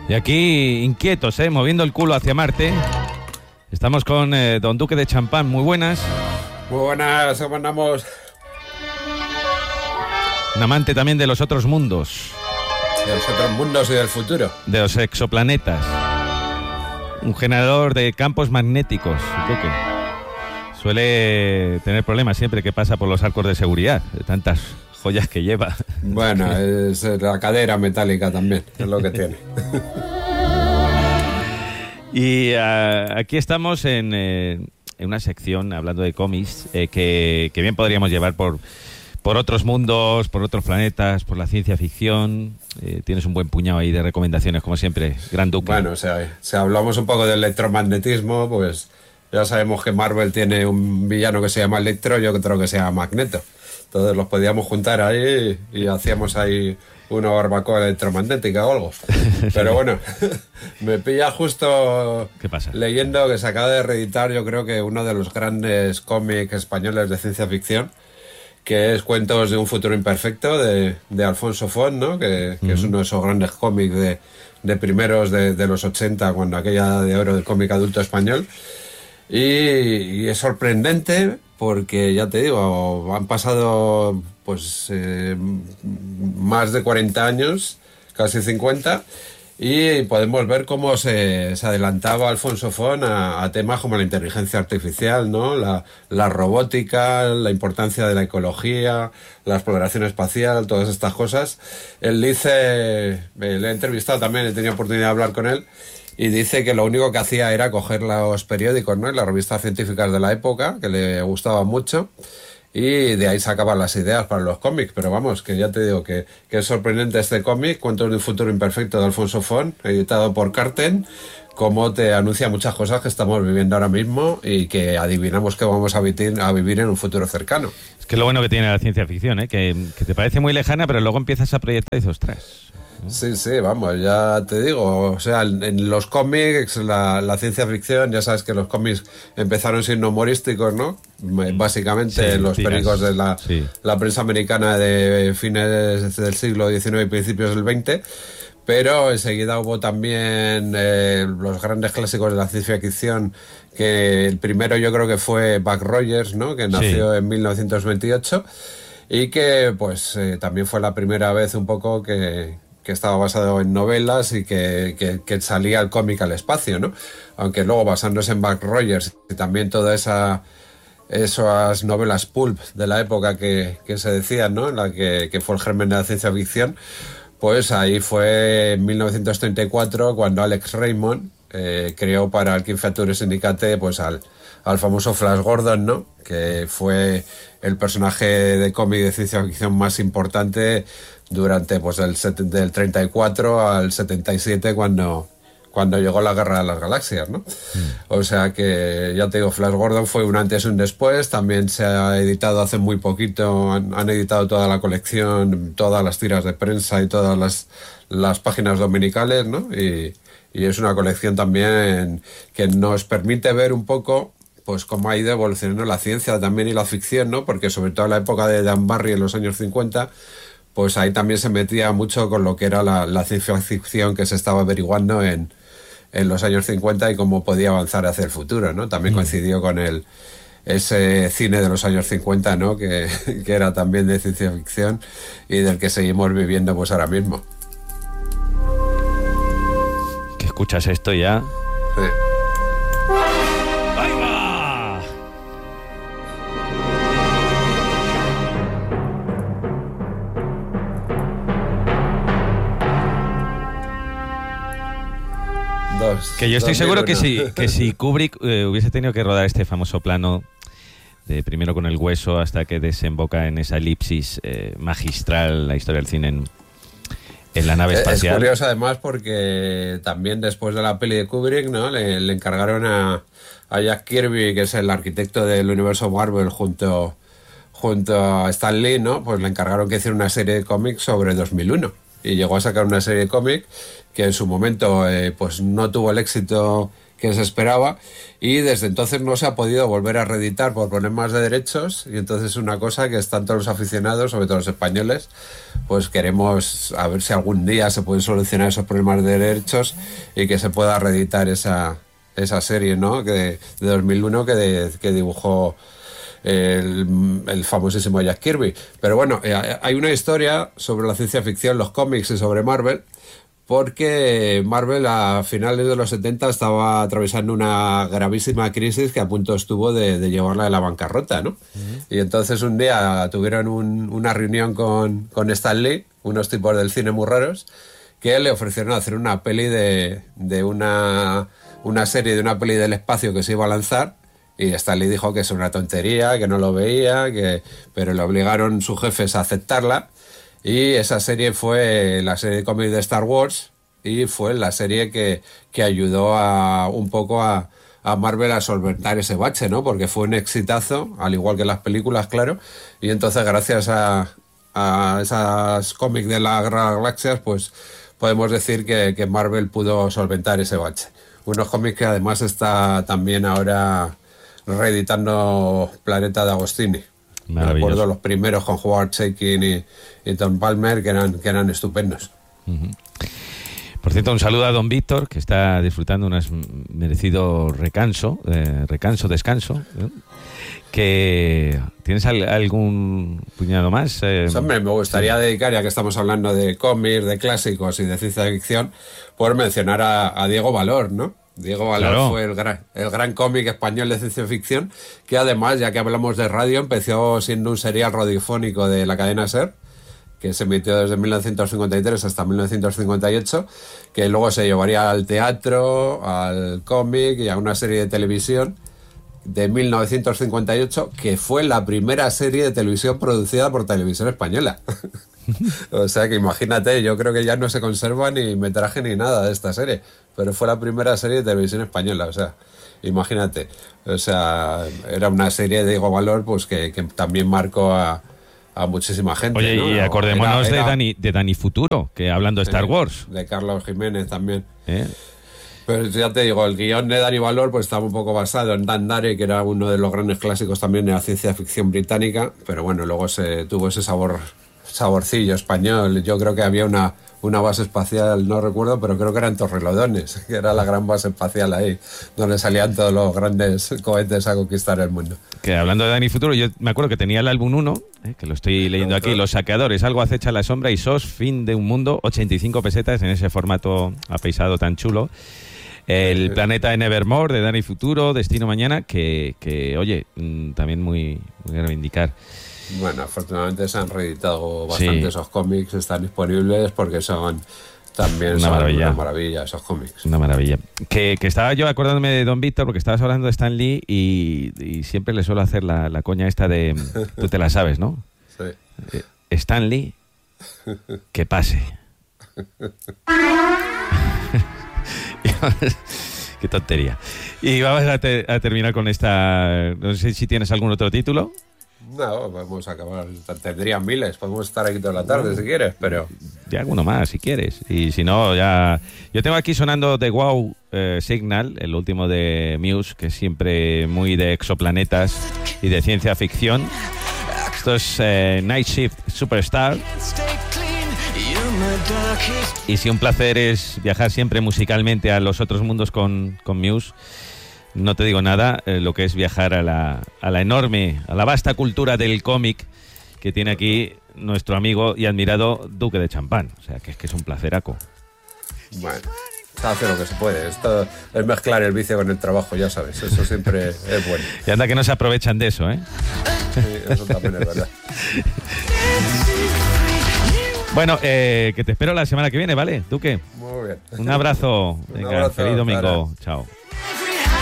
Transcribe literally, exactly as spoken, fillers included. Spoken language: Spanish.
Y aquí, inquietos, ¿eh? Moviendo el culo hacia Marte. Estamos con eh, Don Duque de Champán. Muy buenas. Muy buenas, ¿cómo andamos? Un amante también de los otros mundos. De los otros mundos y del futuro. De los exoplanetas. Un generador de campos magnéticos, Duque. Suele tener problemas siempre que pasa por los arcos de seguridad, de tantas joyas que lleva. Bueno, es la cadera metálica también, es lo que tiene. Y uh, aquí estamos en, eh, en una sección, hablando de cómics, eh, que, que bien podríamos llevar por, por otros mundos, por otros planetas, por la ciencia ficción. Eh, tienes un buen puñado ahí de recomendaciones, como siempre, Gran Duque. Bueno, o sea, si hablamos un poco del electromagnetismo, pues ya sabemos que Marvel tiene un villano que se llama Electro y otro que se llama Magneto. Entonces los podíamos juntar ahí y hacíamos ahí una barbacoa electromagnética o algo. Pero bueno, me pilla justo ¿Qué pasa? leyendo que se acaba de reeditar, yo creo que uno de los grandes cómics españoles de ciencia ficción, que es Cuentos de un futuro imperfecto, de, de Alfonso Font, ¿no? Que, que uh-huh. es uno de esos grandes cómics de, de primeros de, de los ochenta, cuando aquella de oro del cómic adulto español. Y, y es sorprendente porque, ya te digo, han pasado pues eh, más de cuarenta años, casi cincuenta, y podemos ver cómo se, se adelantaba Alfonso Font a, a temas como la inteligencia artificial, ¿no? La, la robótica, la importancia de la ecología, la exploración espacial, todas estas cosas. Él dice, le he entrevistado también, he tenido oportunidad de hablar con él, y dice que lo único que hacía era coger los periódicos, ¿no? Y las revistas científicas de la época, que le gustaban mucho, y de ahí sacaban las ideas para los cómics. Pero vamos, que ya te digo que, que es sorprendente este cómic, Cuentos de un futuro imperfecto, de Alfonso Font, editado por Carten, como te anuncia muchas cosas que estamos viviendo ahora mismo y que adivinamos que vamos a vivir, a vivir en un futuro cercano. Es que lo bueno que tiene la ciencia ficción, ¿eh? que, que te parece muy lejana, pero luego empiezas a proyectar y dices, ostras. Sí, sí, vamos, ya te digo, o sea, en los cómics, la, la ciencia ficción, ya sabes que los cómics empezaron siendo humorísticos, ¿no? Básicamente sí, los periódicos de la, sí. la prensa americana de fines del siglo diecinueve y principios del veinte, pero enseguida hubo también eh, los grandes clásicos de la ciencia ficción, que el primero yo creo que fue Buck Rogers, ¿no? Que nació sí. en mil novecientos veintiocho y que pues eh, también fue la primera vez un poco que... que estaba basado en novelas y que, que, que salía el cómic al espacio, ¿no? Aunque luego basándose en Buck Rogers y también toda esa esas novelas pulp de la época que, que se decían, ¿no? En la que, que fue el germen de la ciencia ficción, pues ahí fue en mil novecientos treinta y cuatro cuando Alex Raymond eh, creó para el King Feature Syndicate pues al, al famoso Flash Gordon, ¿no? Que fue el personaje de cómic de ciencia ficción más importante durante pues el set, del treinta y cuatro al setenta y siete cuando, cuando llegó la Guerra de las Galaxias, ¿no? Mm. O sea que, ya te digo, Flash Gordon fue un antes y un después. También se ha editado hace muy poquito, han, han editado toda la colección, todas las tiras de prensa y todas las, las páginas dominicales, ¿no? Y, y es una colección también que nos permite ver un poco pues cómo ha ido evolucionando la ciencia también y la ficción, ¿no? Porque sobre todo en la época de Dan Barry en los años cincuenta, pues ahí también se metía mucho con lo que era la, la ciencia ficción que se estaba averiguando en, en los años cincuenta y cómo podía avanzar hacia el futuro, ¿no? También mm. coincidió con el ese cine de los años cincuenta, ¿no? Que, que era también de ciencia ficción y del que seguimos viviendo pues ahora mismo. ¿Que escuchas esto ya? Sí. Que yo estoy seguro que si, que si Kubrick eh, hubiese tenido que rodar este famoso plano de primero con el hueso hasta que desemboca en esa elipsis eh, magistral, la historia del cine en, en la nave espacial. Es curioso además porque también después de la peli de Kubrick, ¿no? le, le encargaron a, a Jack Kirby, que es el arquitecto del universo Marvel junto, junto a Stan Lee, ¿no? Pues le encargaron que hiciera una serie de cómics sobre dos mil uno. Y llegó a sacar una serie de cómics que en su momento eh, pues no tuvo el éxito que que se esperaba, y desde entonces no se ha podido volver a reeditar por problemas de derechos, y entonces es una cosa que están todos los aficionados, sobre todo los españoles, pues queremos a ver si algún día se pueden solucionar esos problemas de derechos y que se pueda reeditar esa, esa serie, ¿no? que de, de dos mil uno que, de, que dibujó El, el famosísimo Jack Kirby. Pero bueno, hay una historia sobre la ciencia ficción, los cómics y sobre Marvel, porque Marvel a finales de los setenta estaba atravesando una gravísima crisis que a punto estuvo de, de llevarla a la bancarrota, ¿no? Uh-huh. Y entonces un día tuvieron un, una reunión con, con Stan Lee, unos tipos del cine muy raros, que le ofrecieron hacer una peli de, de una, una serie de una peli del espacio que se iba a lanzar. Y Stanley dijo que es una tontería, que no lo veía, que pero le obligaron sus jefes a aceptarla. Y esa serie fue la serie de cómics de Star Wars, y fue la serie que, que ayudó a un poco a, a Marvel a solventar ese bache, ¿no? Porque fue un exitazo, al igual que las películas, claro. Y entonces, gracias a, a esas cómics de la Guerra de las Galaxias, pues podemos decir que, que Marvel pudo solventar ese bache. Unos cómics que además está también ahora reeditando Planeta de Agostini. Recuerdo los primeros con Howard Chaykin y, y Tom Palmer, que eran, que eran estupendos. Uh-huh. Por cierto, un saludo a don Víctor, que está disfrutando un merecido recanso, eh, recanso, descanso. ¿eh? Que ¿tienes al, algún puñado más? Eh, pues hombre, me gustaría sí. dedicar, ya que estamos hablando de cómics, de clásicos y de ciencia ficción, por mencionar a, a Diego Valor, ¿no? Diego Valor claro. fue el gran, el gran cómic español de ciencia ficción, que además, ya que hablamos de radio, empezó siendo un serial radiofónico de la cadena SER, que se emitió desde mil novecientos cincuenta y tres hasta mil novecientos cincuenta y ocho, que luego se llevaría al teatro, al cómic y a una serie de televisión de mil novecientos cincuenta y ocho, que fue la primera serie de televisión producida por Televisión Española. O sea que imagínate, yo creo que ya no se conserva ni metraje ni nada de esta serie, pero fue la primera serie de Televisión Española, o sea, imagínate. O sea, era una serie de Diego Valor, pues que, que también marcó a, a muchísima gente. Oye, ¿no? y acordémonos era, era, de, Dani, de Dani Futuro, que hablando de Star Wars. De Carlos Jiménez también. ¿Eh? Pero ya te digo, el guión de Dani Valor pues estaba un poco basado en Dan Dare, que era uno de los grandes clásicos también de la ciencia ficción británica, pero bueno, luego se tuvo ese sabor saborcillo español. Yo creo que había una, una base espacial, no recuerdo, pero creo que era en Torrelodones, que era la gran base espacial ahí, donde salían todos los grandes cohetes a conquistar el mundo. Que hablando de Dani Futuro, yo me acuerdo que tenía el álbum uno, eh, que lo estoy leyendo aquí, Los Saqueadores, algo acecha la sombra y sos, fin de un mundo, ochenta y cinco pesetas en ese formato apaisado tan chulo. El planeta de Nevermore de Dani Futuro, Destino Mañana, que, que oye, también muy, muy a reivindicar. Bueno, afortunadamente se han reeditado bastante sí. esos cómics, están disponibles porque son también una son maravilla. una maravilla esos cómics. Una maravilla. Que, que estaba yo acordándome de don Víctor porque estabas hablando de Stan Lee y, y siempre le suelo hacer la, la coña esta de... Tú te la sabes, ¿no? Sí. Eh, Stan Lee, que pase. Qué tontería. Y vamos a, te, a terminar con esta... No sé si tienes algún otro título. No, vamos a acabar. Tendrían miles. Podemos estar aquí toda la tarde si quieres, pero... Ya alguno más, si quieres. Y si no, ya... Yo tengo aquí sonando The Wow eh, Signal, el último de Muse, que es siempre muy de exoplanetas y de ciencia ficción. Esto es eh, Night Shift Superstar. Y si un placer es viajar siempre musicalmente a los otros mundos con, con Muse, no te digo nada, eh, lo que es viajar a la, a la enorme, a la vasta cultura del cómic que tiene aquí nuestro amigo y admirado Duque de Champán. O sea, que es que es un placeraco. Bueno, se hace lo que se puede. Esto es mezclar el vicio con el trabajo, ya sabes. Eso siempre es bueno. Y anda que no se aprovechan de eso, ¿eh? Sí, eso también es verdad. Bueno, eh, que te espero la semana que viene, ¿vale, Duque? Muy bien. Un abrazo. Un Venga, abrazo, feliz domingo. Clara. Chao.